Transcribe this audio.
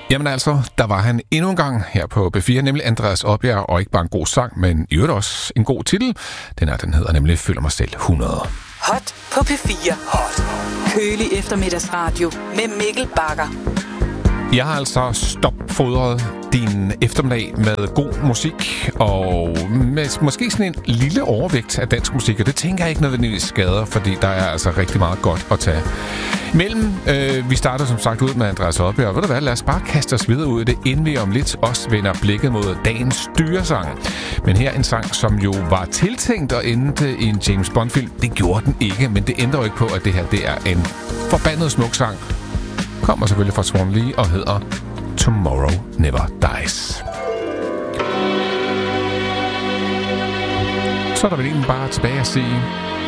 Jamen altså, der var han endnu en gang her på B4, nemlig Andreas Oddbjerg, og ikke bare en god sang, men i øvrigt også en god titel. Den hedder nemlig Føler mig selv 100. Hot på P4. Hot. Kølig eftermiddagsradio med Mikkel Bagger. Jeg har altså stopfodret din eftermiddag med god musik, og med måske sådan en lille overvægt af dansk musik, og det tænker jeg ikke nødvendigvis skader, fordi der er altså rigtig meget godt at tage mellem. Vi starter som sagt ud med Andreas Oddbjerg, og ved du hvad, lad os bare kaste os videre ud i det, inden vi om lidt også vender blikket mod dagens dyresang. Men her en sang, som jo var tiltænkt og endte i en James Bond-film. Det gjorde den ikke, men det ændrer jo ikke på, at det her det er en forbandet smuk sang. Kommer selvfølgelig fra Swan Lee og hedder Tomorrow Never Dies. Så er der vel egentlig bare tilbage at sige